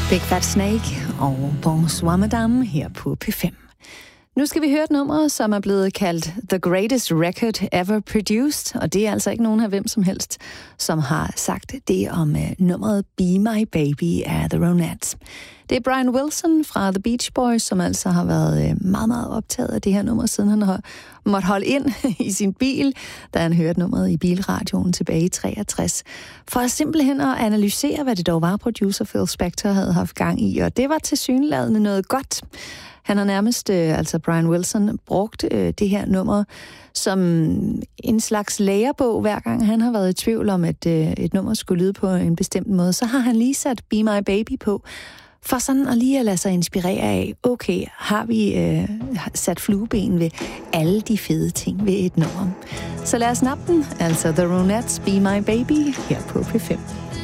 Big Fat Snake og Bonsoir Madame her på P5. Nu skal vi høre et nummer, som er blevet kaldt The Greatest Record Ever Produced, og det er altså ikke nogen af hvem som helst, som har sagt det om nummeret Be My Baby af The Ronettes. Det er Brian Wilson fra The Beach Boys, som altså har været meget, meget optaget af det her nummer, siden han har måttet holde ind i sin bil, da han hørte nummeret i bilradioen tilbage i 63, for simpelthen at analysere, hvad det dog var, producer Phil Spector havde haft gang i, og det var tilsyneladende noget godt. Han har nærmest, altså Brian Wilson, brugt det her nummer som en slags lærebog, hver gang han har været i tvivl om, at et nummer skulle lyde på en bestemt måde. Så har han lige sat Be My Baby på, for sådan at lige at lade sig inspirere af, okay, har vi sat flueben ved alle de fede ting ved et nummer. Så lad os snappe den, altså The Ronettes Be My Baby, her på P5.